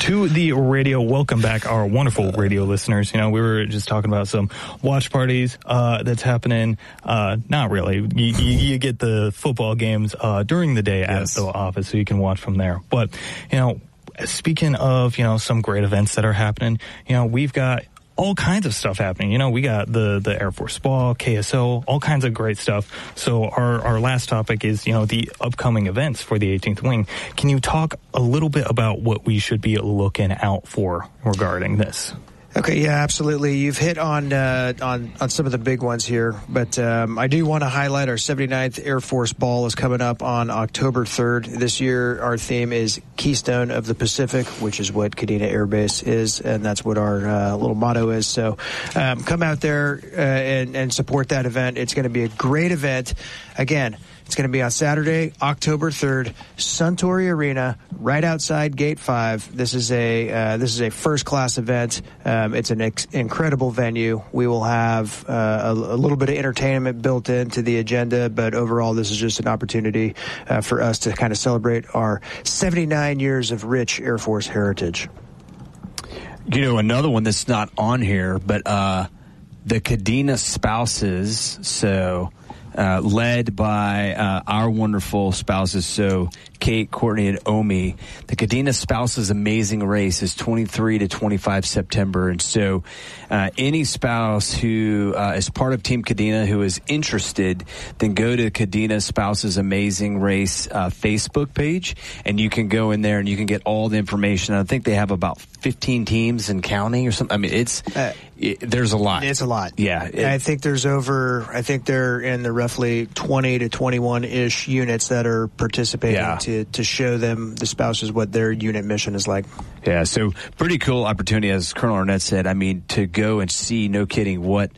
to the radio. Welcome back, our wonderful radio listeners. You know, we were just talking about some watch parties that's happening. Not really. You get the football games during the day at the office, so you can watch from there. But, you know, speaking of, you know, some great events that are happening, you know, we've got all kinds of stuff happening. You know, we got the Air Force Ball, KSO, all kinds of great stuff. So our last topic is, you know, the upcoming events for the 18th Wing. Can you talk a little bit about what we should be looking out for regarding this? Okay, yeah, absolutely. You've hit on some of the big ones here, but I do want to highlight our 79th Air Force Ball is coming up on October 3rd. This year, our theme is Keystone of the Pacific, which is what Kadena Air Base is, and that's what our little motto is. So come out there and support that event. It's going to be a great event. Again, it's going to be on Saturday, October 3rd, Suntory Arena, right outside Gate 5. This is a first-class event. It's an incredible venue. We will have a little bit of entertainment built into the agenda, but overall, this is just an opportunity for us to kind of celebrate our 79 years of rich Air Force heritage. You know, another one that's not on here, but the Kadena Spouses, so led by our wonderful spouses, so Kate, Courtney, and Omi. The Kadena Spouses Amazing Race is 23 to 25 September. And so any spouse who is part of Team Kadena who is interested, then go to Kadena Spouses Amazing Race Facebook page, and you can go in there and you can get all the information. I think they have about 15 teams and counting or something. I mean, there's a lot. It's a lot. Yeah. I think they're in the roughly 20 to 21-ish units that are participating to show them, the spouses, what their unit mission is like. Yeah, so pretty cool opportunity, as Colonel Arnett said. I mean, to go and see, no kidding, what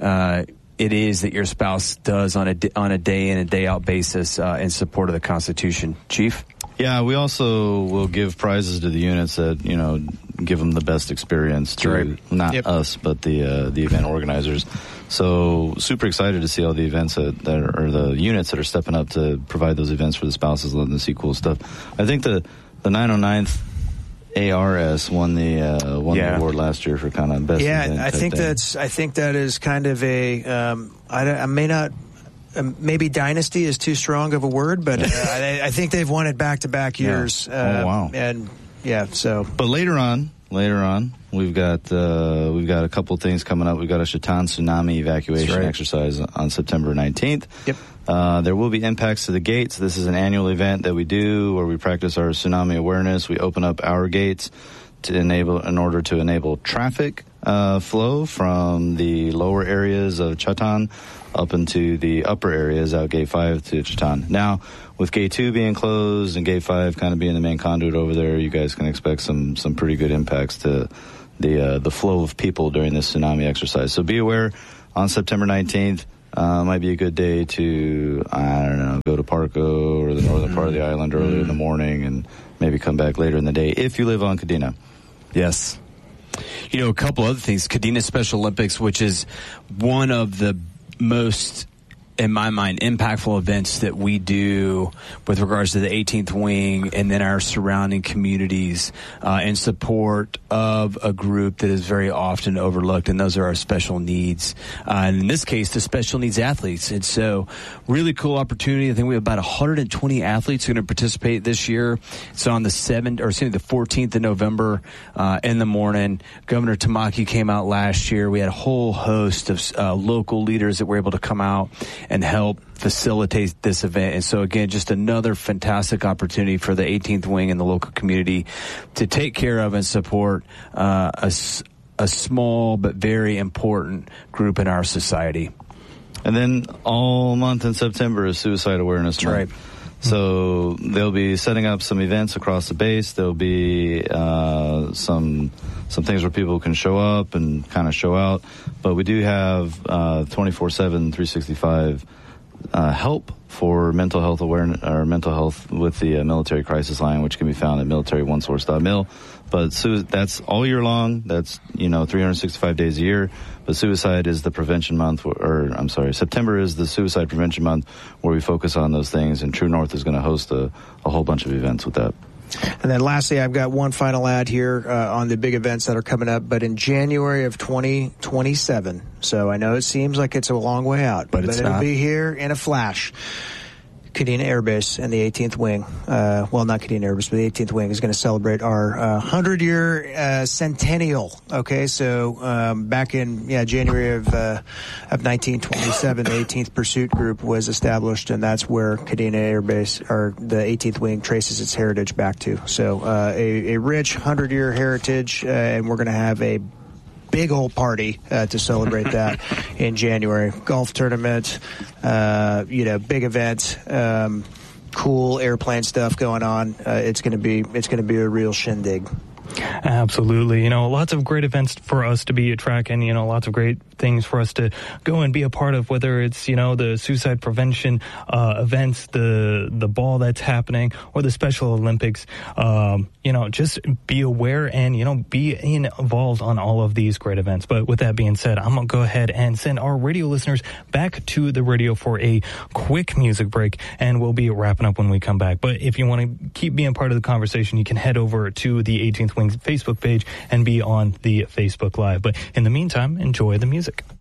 it is that your spouse does on a day in and day out basis in support of the Constitution. Chief? Yeah, we also will give prizes to the units that, you know, give them the best experience to us, but the event organizers. So super excited to see all the events that are the units that are stepping up to provide those events for the spouses, letting them see cool stuff. I think the 909th ARS won the award last year for kind of best event. I think that is kind of a I may not. Maybe dynasty is too strong of a word, but I think they've won it back-to-back years. Wow! And so. But later on, we've got a couple things coming up. We've got a Chetan tsunami evacuation exercise on September 19th. Yep. There will be impacts to the gates. This is an annual event that we do where we practice our tsunami awareness. We open up our gates in order to enable traffic flow from the lower areas of Chetan up into the upper areas out Gate 5 to Chetan. Now, with Gate 2 being closed and Gate 5 kind of being the main conduit over there, you guys can expect some pretty good impacts to the flow of people during this tsunami exercise. So be aware, on September 19th, might be a good day to, go to Parco or the northern part of the island early in the morning and maybe come back later in the day if you live on Kadena. Yes. You know, a couple other things. Kadena Special Olympics, which is one of the most, in my mind, impactful events that we do with regards to the 18th Wing and then our surrounding communities in support of a group that is very often overlooked, and those are our special needs. And in this case, the special needs athletes. And so really cool opportunity. I think we have about 120 athletes who are going to participate this year. It's on the 14th of November in the morning. Governor Tamaki came out last year. We had a whole host of local leaders that were able to come out and help facilitate this event. And so, again, just another fantastic opportunity for the 18th Wing and the local community to take care of and support a small but very important group in our society. And then all month in September is Suicide Awareness Month. Right. So they'll be setting up some events across the base. There'll be some things where people can show up and kind of show out. But we do have 24/7, 365 help for mental health awareness or mental health with the military crisis line, which can be found at militaryonesource.mil. But that's all year long. That's 365 days a year. But suicide is the prevention month, September is the suicide prevention month, where we focus on those things. And True North is going to host a whole bunch of events with that. And then lastly, I've got one final ad here on the big events that are coming up, but in January of 2027. So I know it seems like it's a long way out, but it'll be here in a flash. Kadena Air Base and the 18th Wing, well, not Kadena Air Base, but the 18th Wing is going to celebrate our 100-year centennial. Okay, so back in January of 1927, the 18th Pursuit Group was established, and that's where Kadena Air Base, or the 18th Wing, traces its heritage back to. So a rich 100-year heritage, and we're going to have a big old party to celebrate that in January. Golf tournament, big event, cool airplane stuff going on. It's going to be a real shindig. Absolutely. Lots of great events for us to be tracking, lots of great things for us to go and be a part of, whether it's, the suicide prevention events, the ball that's happening, or the Special Olympics. Just be aware and, be involved on all of these great events. But with that being said, I'm going to go ahead and send our radio listeners back to the radio for a quick music break, and we'll be wrapping up when we come back. But if you want to keep being part of the conversation, you can head over to the 18th Wing's Facebook page and be on the Facebook Live. But in the meantime, enjoy the music.